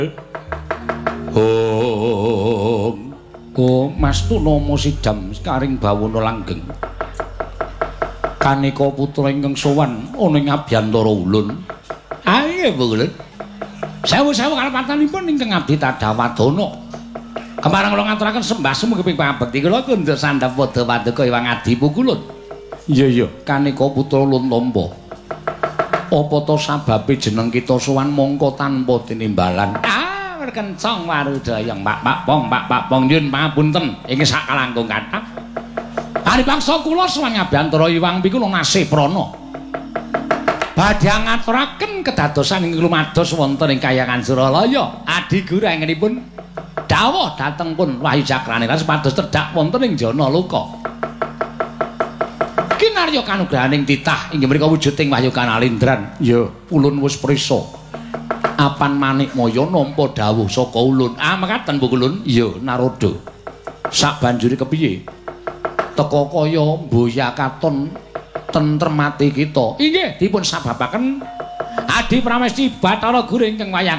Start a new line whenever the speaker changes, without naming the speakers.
Oh, Mas Tunama Sidam karing bawana langgeng. Kaneka putra ingkang sowan ana ing Abyantara Ulun. Ah iya, Bu Ulun. Sewu-sewu kalepatanipun ingkang abdi Tadhawadana. Kemarang kula ngaturaken sembah sumegeping pangabekti kula kundur sandhap padha paduka Hyang Adi Pukulun. Iya, Kaneka putra Ulun Tamba. Apa to sababe jeneng kita sowan mongko tanpa tinimbalan? Kencang warudayang Pak Pong nyuwun pangapunten ing sakalangkung kathah. Paripaksa kula sowan Abyantara Iwang Pikula Nasih Prana. Badhe ngaturaken kedadosan ing lumados wonten ing Kahyangan Suralaya. Adi gurengenipun dawuh dhateng pun Wahyu Cakranira supados tedhak wonten ing Jana Loka. Kinarya kanugrahaning titah inggih menika wujuding Wahyu Kanalindran. Ya, ulun wis prisa. Apan Manikmaya nampa dawuh saka ulun. Ah mekaten Bu Kulun. Iya, Narada. Sabanjure kepiye? Teka kaya mboya katon tentremati kita. Inggih, dipun sababaken Adi Pramesti Bathara Guru ingkang wayah